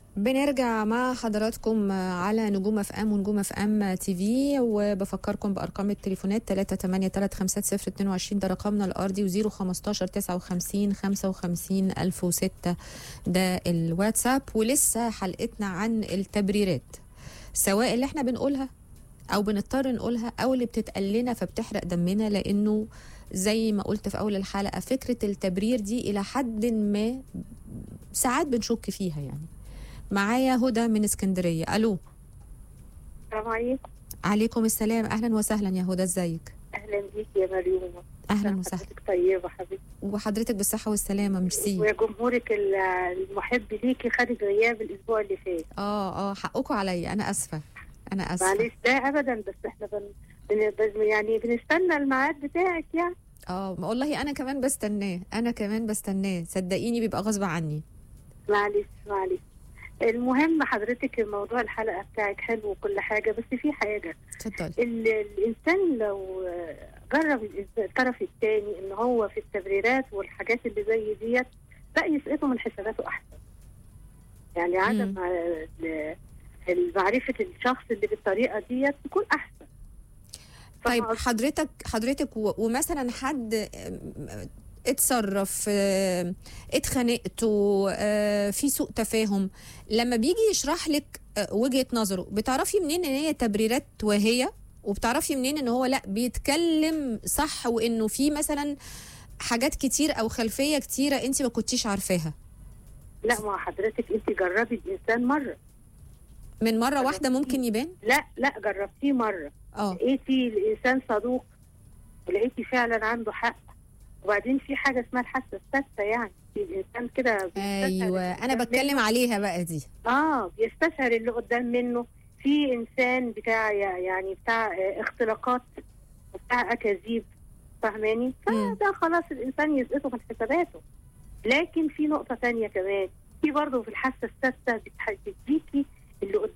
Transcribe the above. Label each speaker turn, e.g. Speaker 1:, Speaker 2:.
Speaker 1: بنرجع مع حضراتكم على نجوم اف ام ونجوم اف ام تي في، وبفكركم بارقام التليفونات 3833522 ده رقمنا الارضي، و015 59 55 1006 ده الواتساب. ولسه حلقتنا عن التبريرات، سواء اللي احنا بنقولها او بنضطر نقولها او اللي بتتقال لنا فبتحرق دمنا، لانه زي ما قلت في اول الحلقه فكره التبرير دي الى حد ما ساعات بنشك فيها. يعني معايا هدى من اسكندريه. الو.
Speaker 2: السلام عليكم.
Speaker 1: عليكم السلام، اهلا وسهلا يا هدى، ازيك؟
Speaker 2: اهلا بيك يا مريوم.
Speaker 1: اهلا وسهلا.
Speaker 2: حضرتك طيبه حبيبتي،
Speaker 1: وحضرتك بالصحه والسلامه. ميرسي.
Speaker 2: وجمهورك المحب ليكي خارج غياب الاسبوع اللي فات.
Speaker 1: حقكم عليا، انا اسفه.
Speaker 2: معلش، لا ابدا، بس احنا يعني بنستنى الميعاد بتاعك يعني.
Speaker 1: والله انا كمان بستناه صدقيني، بيبقى غصب عني.
Speaker 2: معلش. المهم حضرتك، موضوع الحلقه بتاعك حلو وكل حاجه، بس في حاجه.
Speaker 1: اتفضلي.
Speaker 2: الانسان لو جرب الطرف الثاني ان هو في التبريرات والحاجات اللي زي ديت، بقى يسقطه من حساباته احسن. يعني عدم معرفه الشخص اللي بالطريقه ديت تكون احسن.
Speaker 1: طيب حضرتك ومثلا حد اتصرف، اتخانقتوا، في سوء تفاهم، لما بيجي يشرح لك وجهة نظره، بتعرفي منين ان هي تبريرات وهي، وبتعرفي منين ان هو لا بيتكلم صح، وانه في مثلا حاجات كتير او خلفية كتيرة انت ما كنتيش عارفاها؟
Speaker 2: لا، ما حضرتك انت جربي الانسان مرة،
Speaker 1: من مرة واحدة ممكن يبان؟
Speaker 2: لا جربتيه مرة، لقيتي الانسان صدوق ولقيتي فعلا عنده حق. وبعدين في حاجة اسمها الحاسة السادسة، يعني في الانسان كده.
Speaker 1: ايوه، انا بتكلم عليها بقى دي.
Speaker 2: بيستشعر اللي قدام منه. في انسان بتاع اختلاقات وبتاع اكاذيب، فاهماني؟ فده خلاص الانسان يسقطه من حساباته. لكن في نقطة تانية كمان، في برضه في الحاسة السادسة بتديكي اللي